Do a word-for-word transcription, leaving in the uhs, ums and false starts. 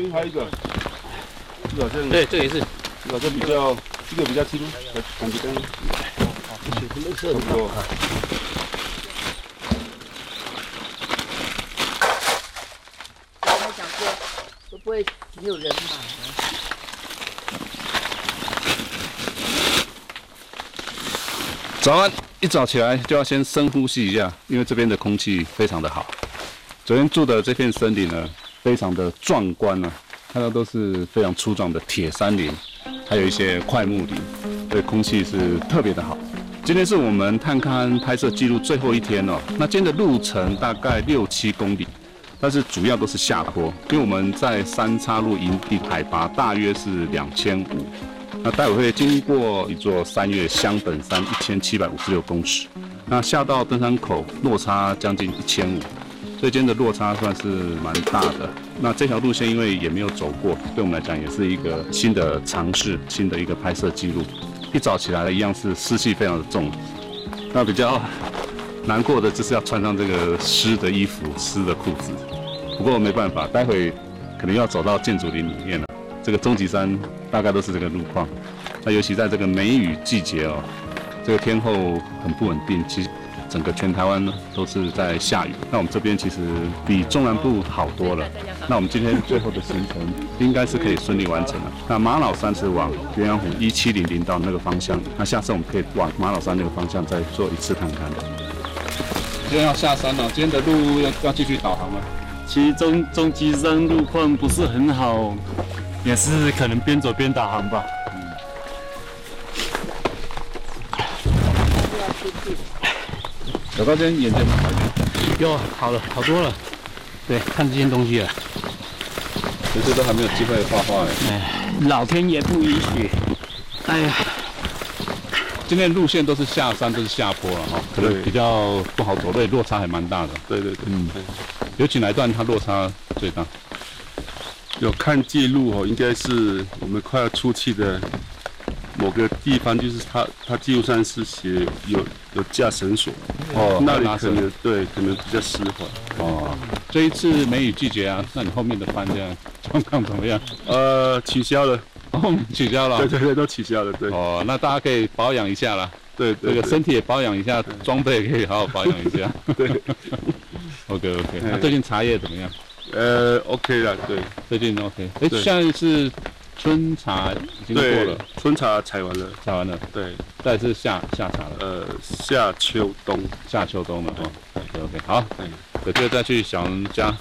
边还有一个，这个好像对，这个也是， 这个好像比较，这个比较轻，感觉跟差不多。 我还想说，会不会没有人买呢？ 早安，一早起来就要先深呼吸一下，因为这边的空气非常的好。昨天住的这片森林呢，非常的壮观啊，看到都是非常粗壮的铁杉林，还有一些块木林，所以空气是特别的好。今天是我们探勘拍摄记录最后一天哦，那今天的路程大概六七公里，但是主要都是下坡，因为我们在三岔路营地海拔大约是两千五。那待会会经过一座三月香本山一千七百五十六公尺，那下到登山口落差将近一千五，所以今天的落差算是蛮大的。那这条路线因为也没有走过，对我们来讲也是一个新的尝试，新的一个拍摄记录。一早起来一样是湿气非常的重，那比较难过的就是要穿上这个湿的衣服、湿的裤子。不过没办法，待会可能要走到建筑林里面了。这个终极山大概都是这个路况，那尤其在这个梅雨季节哦，这个天候很不稳定，其实整个全台湾呢都是在下雨。那我们这边其实比中南部好多了。那我们今天最后的行程应该是可以顺利完成了。那马老山是往鸳鸯湖一七零零道那个方向，那下次我们可以往马老山那个方向再做一次探勘。今天要下山了，今天的路要要继续导航了。 其实中中极山路况不是很好。也是可能边走边导航吧。嗯。 小高今天眼睛好一点， 哟，好了，好多了。对，看这件东西了。 其实都还没有机会画画哎。 哎，老天爷不允许。哎呀， 今天路线都是下山，都是下坡了哈，可能比较不好走，对，落差还蛮大的。 对对对， 嗯。尤其哪一段它落差最大？ 有看记录哦，应该是我们快要出去的某个地方，就是它它记录上是写有有架绳索哦， 那里可能对可能比较湿滑哦。这一次梅雨季节啊，那你后面的班这样状况怎么样？ 呃，取消了， 哦，取消了， 对对对，都取消了，对。 哦，那大家可以保养一下啦， 对对， 这个身体也保养一下，装备也可以好好保养一下。 对 ，OK OK，那最近茶叶怎么样？ 呃 ，OK 了，对， 最近 OK。哎，现在是春茶已经过了， 春茶采完了， 采完了， 对， 再是夏夏茶了， 呃，夏秋冬， 夏秋冬了哈。OK OK，好，有机会再去小杨家